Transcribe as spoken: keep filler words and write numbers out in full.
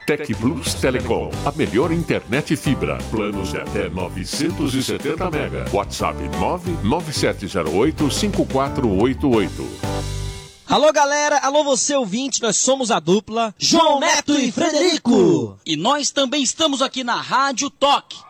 Tec Plus Telecom, a melhor internet fibra. Planos de até novecentos e setenta mega. WhatsApp nove nove sete zero oito cinco quatro oito oito. Alô galera, alô você ouvinte, nós somos a dupla João Neto e Frederico. E nós também estamos aqui na Rádio Toque.